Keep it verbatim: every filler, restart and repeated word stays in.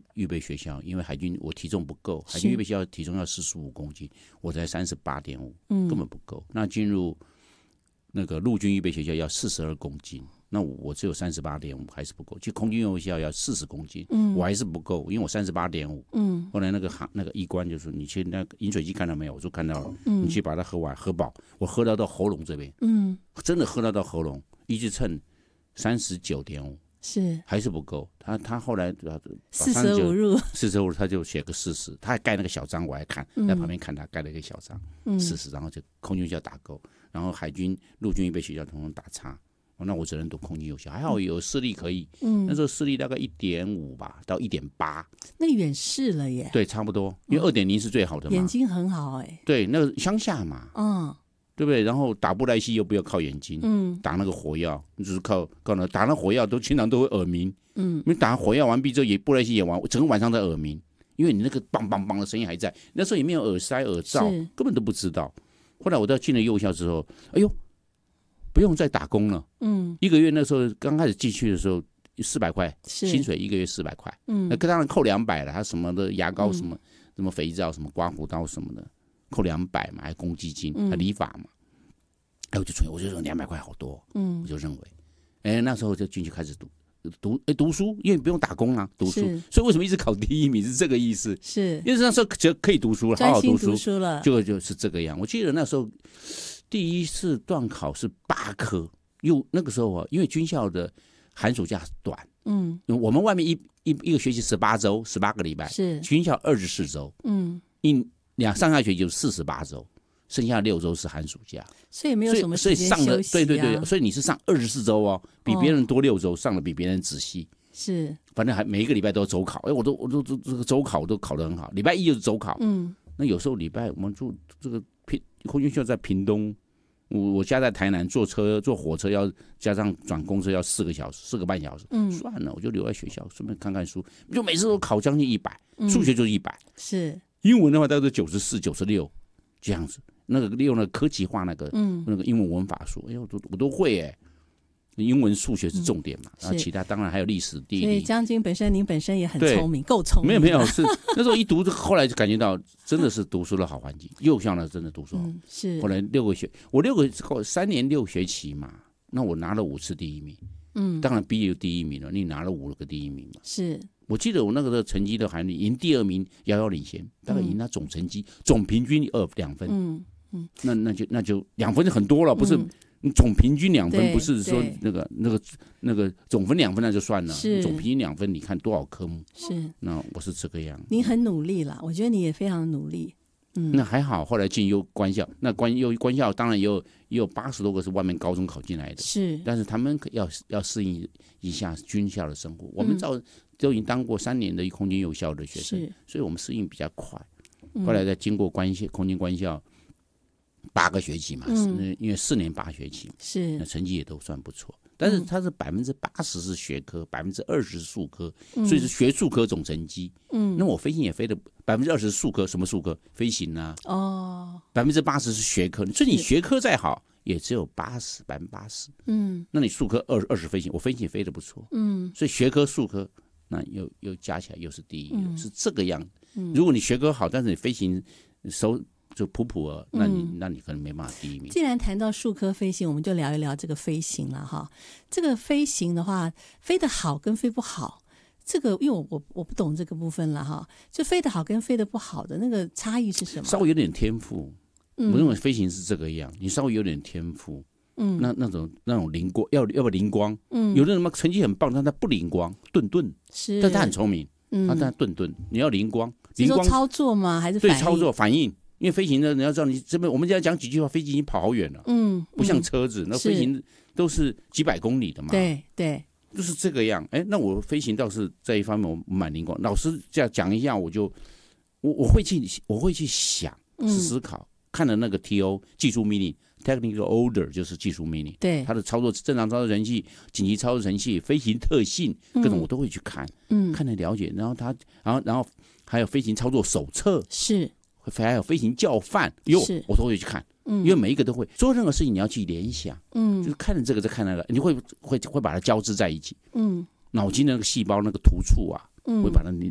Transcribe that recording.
预备学校，因为海军我体重不够，海军预备学校体重要四十五公斤，我才三十八点五，根本不够。那进入那个陆军预备学校要四十二公斤，那我只有三十八点五，还是不够。去空军预备学校要四十公斤，嗯，我还是不够，因为我三十八点五。嗯，后来那个那个医官就说：“你去那个饮水机看到没有？”我说看到了，嗯，你去把它喝完，喝饱。我喝到到喉咙这边，嗯，真的喝到到喉咙，一直称三十九点五，是还是不够。他他后来四舍五入， 四舍五入他就写个四十，他还盖那个小章，我还看，在旁边看他盖了一个小章，四十，然后就空军学校打勾，然后海军陆军预备学校统统打叉。那我只能读空军有效，还好有视力可以。嗯，那时候视力大概一点五吧，到一点八， 那远视了耶。 对，差不多，因为二点零是最好的嘛。 眼睛很好哎、欸。 对，那个乡下嘛，嗯，对不对？然后打布莱希又不要靠眼睛，嗯，打那个火药就是靠靠那打那火药都经常都会耳鸣，嗯，因为打火药完毕之后也布莱希也完，整个晚上在耳鸣，因为你那个梆梆梆的声音还在。那时候也没有耳塞耳罩，根本都不知道。后来我到进了幼校之后，哎呦。不用再打工了，嗯，一个月那时候刚开始进去的时候四百块，薪水一个月四百块，嗯，那当然扣两百了，他什么的牙膏什么、嗯、什么肥皂什么刮胡刀什么的，扣两百嘛，还公积金，还理发嘛，哎、嗯，我就存，我就说两百块好多，嗯，我就认为，哎，那时候就进去开始读读哎读书，因为不用打工啊，读书，所以为什么一直考第一名是这个意思， 是因为那时候就可以读书了，好好读书， 读书了， 就就是这个样。我记得那时候。第一次段考是八科，又那个时候啊，因为军校的寒暑假短，嗯，我们外面一一一个学期十八周，十八个礼拜，是军校二十四周，嗯，一两上下学期就四十八周，剩下六周是寒暑假， 所以没有什么时间休息、啊、 所以上了，对对对，所以你是上二十四周哦，比别人多六周，哦、上的比别人仔细， 是， 反正还每一个礼拜都有周考，哎，我都我都这个周考都考得很好，礼拜一就是周考，嗯，那有时候礼拜我们住这个平空军校在屏东。我家在台南，坐车坐火车要加上转公车要四个小时，四个半小时。嗯，算了，我就留在学校，顺便看看书。就每次都考将近一百，数学就是一百， 是英文的话大概九十四、九十六这样子。那个利用那个科技化那个、嗯、那个英文文法书，哎呦，我都我都会哎。英文、数学是重点嘛，然后其他当然还有历史、地理。 所以将军本身，您本身也很聪明，够聪明。 没有没有，是那时候一读，后来就感觉到真的是读书的好环境。幼校呢，真的读书好。嗯、是。后来六个学，我六个三年六学期嘛，那我拿了五次第一名。嗯。当然毕业就第一名了，你拿了五个第一名嘛。 是。 我记得我那个的成绩都还赢第二名，遥遥领先，大概赢他总成绩、嗯、总平均二两分。嗯嗯。那那就那就两分就很多了，不是？嗯总平均两分，不是说那个那个那个总分两分那就算了，总平均两分，你看多少科目？是，那我是这个样。 你很努力啦，我觉得你也非常努力。嗯， 那还好，后来进优官校，那官优官校当然也有也有八十多个是外面高中考进来的，是，但是他们要要适应一下军校的生活。我们照都已经当过三年的空军幼校的学生，所以我们适应比较快。后来再经过官校空军官校。八个学期嘛，嗯、因为四年八学期，是那成绩也都算不错。但是它是百分之八十是学科，百分之二十是术科，嗯、所以是学术科总成绩。嗯，那我飞行也飞的百分之二十术科，什么术科？飞行啊。哦，百分之八十是学科，所以你学科再好，也只有八十百分之八十。嗯，那你术科二二十飞行，我飞行也飞得不错。嗯，所以学科术科那又又加起来又是第一，嗯、是这个样。嗯，如果你学科好，但是你飞行手。就普普了，那你、嗯、那你可能没办法第一名。 既然谈到术科飞行，我们就聊一聊这个飞行了哈。这个飞行的话，飞得好跟飞不好，这个因为我我我不懂这个部分了哈。就飞得好跟飞得不好的那个差异是什么？ 稍微有点天赋，嗯、我认为飞行是这个样，你稍微有点天赋，嗯，那那种那种灵光，要要不灵光，嗯，有的人嘛成绩很棒，但他不灵光，顿顿，是，但他很聪明，嗯，他但顿顿，你要灵光，灵光操作吗？还是反应？ 对，操作反应。因为飞行的，你要知道，你这边我们只要讲几句话，飞机已经跑好远了，嗯，不像车子，那飞行都是几百公里的嘛， 对对， 就是这个样。哎，那我飞行倒是这一方面我蛮灵光。老师这样讲一下，我就我我会去我会去想思考，嗯、看了那个 T O 技术命令 ，Technical Order 就是技术命令，对，它的操作正常操作程序、紧急操作程序、飞行特性各种我都会去看，嗯，看来了解，然后它，然后然后还有飞行操作手册是。还有飞行教范，哟，我都会去看，嗯，因为每一个都会做任何事情，你要去联想，嗯，就是看了这个再看那个，你会会会把它交织在一起，嗯，脑筋的那个细胞那个突触啊，嗯，会把它